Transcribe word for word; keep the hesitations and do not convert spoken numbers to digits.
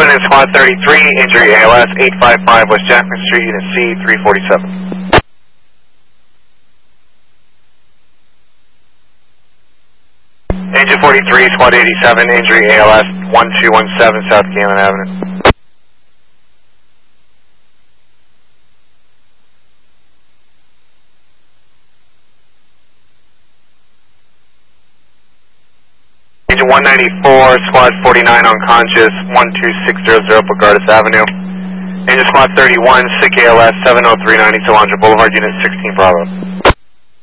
in Squad thirty-three, injury A L S, eight five five West Jackman Street, Unit C, three forty-seven. Engine forty-three, Squad eighty-seven, injury A L S, one two one seven South Galen Avenue. Engine one ninety-four, Squad forty-nine, unconscious, one two six zero zero Bogardus Avenue. Engine Squad thirty-one, sick A L S, seven oh three ninety Solandra Boulevard, Unit sixteen Bravo.